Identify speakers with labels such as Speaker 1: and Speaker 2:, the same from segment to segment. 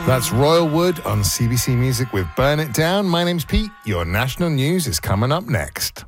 Speaker 1: That's Royal Wood on CBC Music with Burn It Down. My name's Pete. Your national news is coming up next.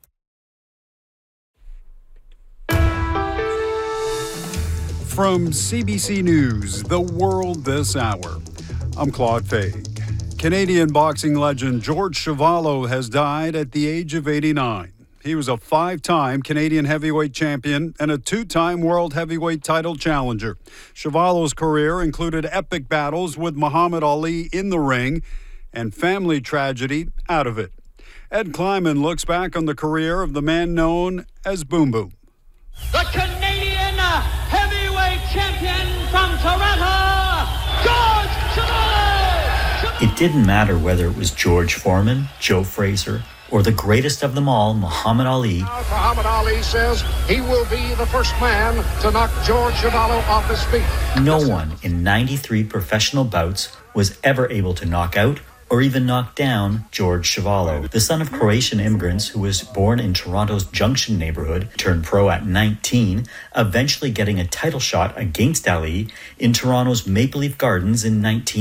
Speaker 2: From CBC News, The World This Hour, I'm Claude Faig. Canadian boxing legend George Chuvalo has died at the age of 89. He was a 5-time Canadian heavyweight champion and a 2-time world heavyweight title challenger. Chuvalo's career included epic battles with Muhammad Ali in the ring and family tragedy out of it. Ed Kleiman looks back on the career of the man known as Boom Boom.
Speaker 3: The Canadian heavyweight champion from Toronto, George Chuvalo!
Speaker 4: It didn't matter whether it was George Foreman, Joe Frazier, or the greatest of them all, Muhammad Ali.
Speaker 5: Muhammad Ali says he will be the first man to knock George Chuvalo off his feet.
Speaker 4: No one in 93 professional bouts was ever able to knock out or even knock down George Chuvalo. The son of Croatian immigrants who was born in Toronto's Junction neighborhood, turned pro at 19, eventually getting a title shot against Ali in Toronto's Maple Leaf Gardens in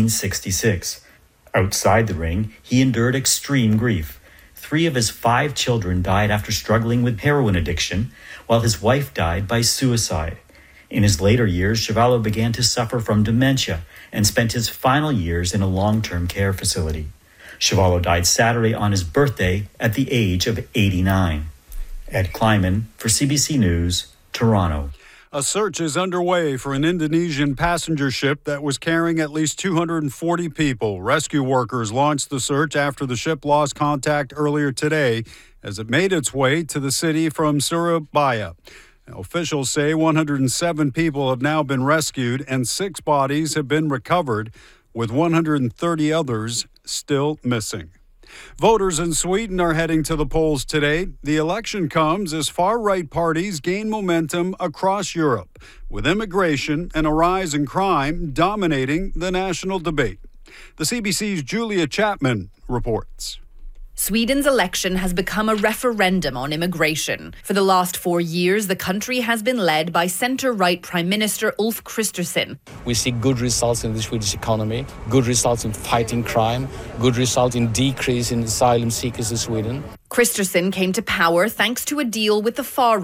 Speaker 4: 1966. Outside the ring, he endured extreme grief. 3 of his 5 children died after struggling with heroin addiction, while his wife died by suicide. In his later years, Chuvalo began to suffer from dementia and spent his final years in a long-term care facility. Chuvalo died Saturday on his birthday at the age of 89. Ed Kleiman for CBC News, Toronto.
Speaker 2: A search is underway for an Indonesian passenger ship that was carrying at least 240 people. Rescue workers launched the search after the ship lost contact earlier today as it made its way to the city from Surabaya. Now, officials say 107 people have now been rescued and 6 bodies have been recovered, with 130 others still missing. Voters in Sweden are heading to the polls today. The election comes as far-right parties gain momentum across Europe, with immigration and a rise in crime dominating the national debate. The CBC's Julia Chapman reports.
Speaker 6: Sweden's election has become a referendum on immigration. For the last 4 years, the country has been led by centre-right Prime Minister Ulf Kristersson.
Speaker 7: We see good results in the Swedish economy, good results in fighting crime, good result in decrease in asylum seekers in Sweden.
Speaker 6: Kristersson came to power thanks to a deal with the far-right